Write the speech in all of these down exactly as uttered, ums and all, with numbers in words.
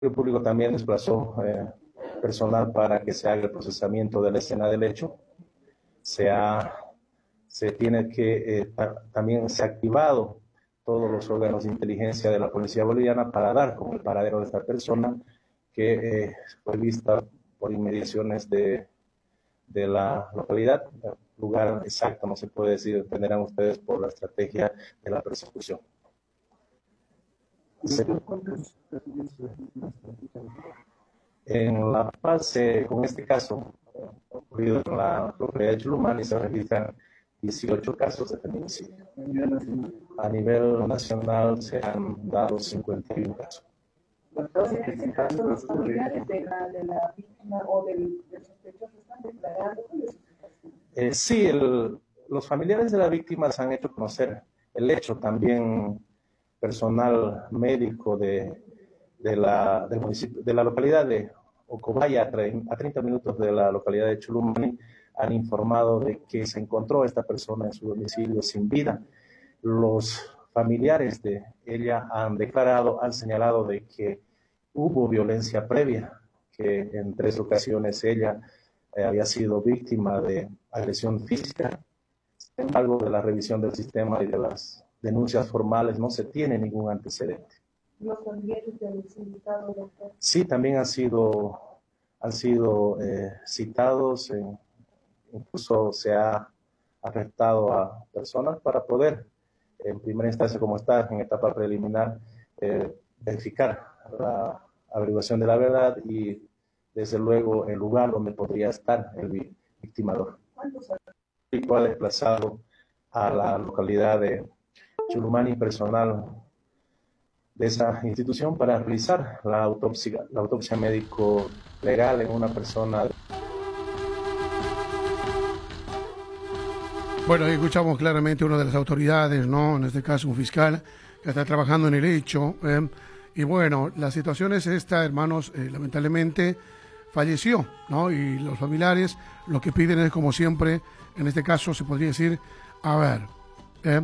El público también desplazó eh, personal para que se haga el procesamiento de la escena del hecho. Se, ha, se tiene que, eh, ta, también se ha activado todos los órganos de inteligencia de la policía boliviana para dar con el paradero de esta persona que eh, fue vista por inmediaciones de, de la localidad. El lugar exacto no se puede decir, entenderán ustedes por la estrategia de la persecución. En La Paz, eh, con este caso ocurrido en la localidad de Chulumani, se registran dieciocho casos de feminicidio. A nivel nacional se han dado cincuenta y uno casos. Entonces, en este caso, los familiares de la, de la víctima o del, del sospechoso están declarando. Eh, sí, el, los familiares de la víctima se han hecho conocer el hecho. También personal médico de, de, la, del municipio, de la localidad de Ocobaya, a treinta minutos de la localidad de Chulumani, han informado de que se encontró esta persona en su domicilio sin vida. Los familiares de ella han declarado, han señalado de que hubo violencia previa, que en tres ocasiones ella eh, había sido víctima de agresión física. Sin embargo, de la revisión del sistema y de las denuncias formales no se tiene ningún antecedente. ¿Los familiares del sindicado, doctor? Sí, también han sido, han sido eh, citados, en, incluso se ha arrestado a personas para poder, en primera instancia, como está en etapa preliminar, eh, verificar la averiguación de la verdad y, desde luego, el lugar donde podría estar el victimador. El cual desplazado a la localidad de Chulumani, personal de esa institución, para realizar la autopsia, la autopsia médico legal en una persona. Bueno, ahí escuchamos claramente una de las autoridades, ¿no? En este caso un fiscal que está trabajando en el hecho. ¿eh? Y bueno, la situación es esta, hermanos, eh, lamentablemente falleció, ¿no? Y los familiares lo que piden es, como siempre, en este caso se podría decir, a ver, ¿eh?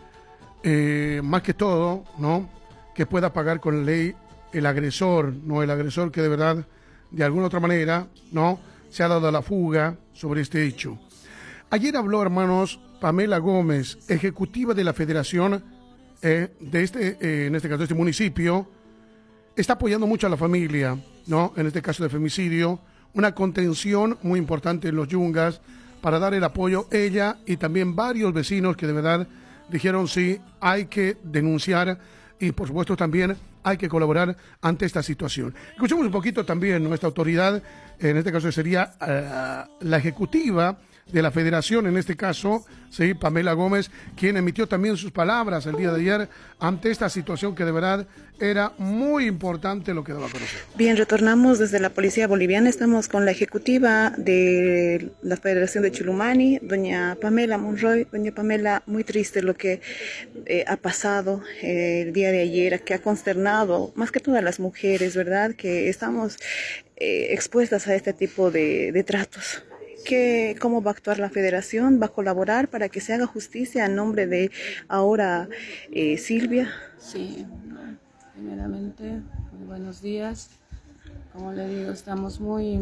Eh, más que todo, ¿no? Que pueda pagar con la ley el agresor, ¿no? El agresor que de verdad, de alguna otra manera, ¿no? Se ha dado a la fuga sobre este hecho. Ayer habló, hermanos, Pamela Gómez, ejecutiva de la Federación eh, de este, eh, en este caso, de este municipio. Está apoyando mucho a la familia, ¿no? En este caso de femicidio, una contención muy importante en los Yungas para dar el apoyo, ella y también varios vecinos que de verdad dijeron sí, hay que denunciar y por supuesto también hay que colaborar ante esta situación. Escuchemos un poquito también nuestra autoridad, en este caso sería uh, la ejecutiva de la Federación, en este caso, sí, Pamela Gómez, quien emitió también sus palabras el día de ayer ante esta situación que de verdad era muy importante lo que daba a conocer. Bien, retornamos desde la Policía Boliviana, estamos con la ejecutiva de la Federación de Chulumani, doña Pamela Monroy. Doña Pamela, muy triste lo que eh, ha pasado eh, el día de ayer, que ha consternado más que todas las mujeres, ¿verdad? Que estamos eh, expuestas a este tipo de, de tratos. ¿Qué, ¿Cómo va a actuar la Federación? ¿Va a colaborar para que se haga justicia en nombre de ahora eh, Silvia? Sí, primeramente, muy buenos días. Como le digo, estamos muy,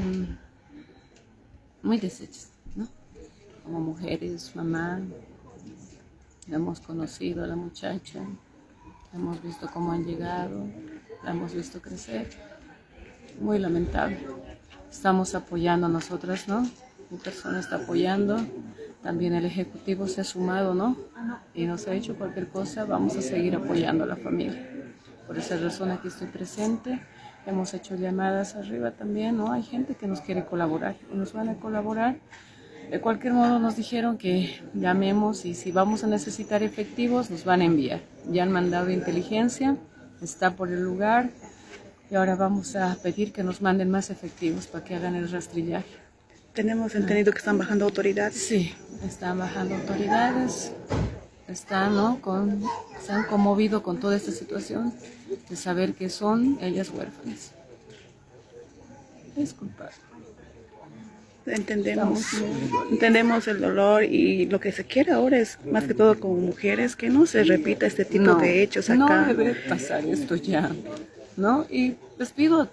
muy deshechas, ¿no? Como mujeres, mamá, hemos conocido a la muchacha, hemos visto cómo han llegado, la hemos visto crecer. Muy lamentable. Estamos apoyando a nosotras, ¿no? Mi persona está apoyando, también el Ejecutivo se ha sumado, ¿no? Y nos ha hecho cualquier cosa, vamos a seguir apoyando a la familia. Por esa razón aquí estoy presente, hemos hecho llamadas arriba también, ¿no? Hay gente que nos quiere colaborar y nos van a colaborar. De cualquier modo nos dijeron que llamemos y si vamos a necesitar efectivos nos van a enviar. Ya han mandado inteligencia, está por el lugar y ahora vamos a pedir que nos manden más efectivos para que hagan el rastrillaje. Tenemos entendido que están bajando autoridades. Sí, están bajando autoridades, están, ¿no? Con, se han conmovido con toda esta situación de saber que son ellas huérfanas. Disculpa. Entendemos, entendemos el dolor y lo que se quiere ahora es, más que todo como mujeres, que no se repita este tipo no, de hechos acá. No debe pasar esto ya. ¿no? Y les pido